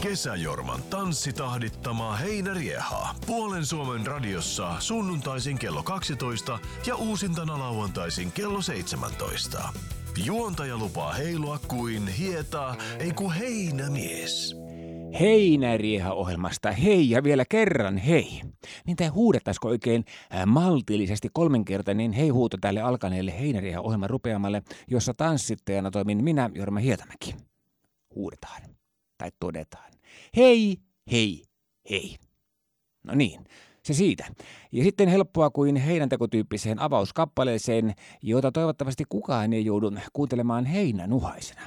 Kesäjorman tanssitahdittama Heinärieha. Puolen Suomen radiossa sunnuntaisin kello 12 ja uusintana lauantaisin kello 17. Juontaja lupaa heilua kuin ei kun heinämies. Heinärieha-ohjelmasta hei ja vielä kerran hei. Niin tää huudettaisiko oikein maltillisesti kolminkertainen hei-huuto tälle alkaneelle Heinärieha-ohjelman rupeamalle, jossa tanssittajana toimin minä, Jorma Hietamäki. Huudetaan. Tai todetaan. Hei, hei, hei. No niin, se siitä. Ja sitten helppoa kuin heinäntekotyyppiseen avauskappaleeseen, jota toivottavasti kukaan ei joudu kuuntelemaan heinänuhaisena.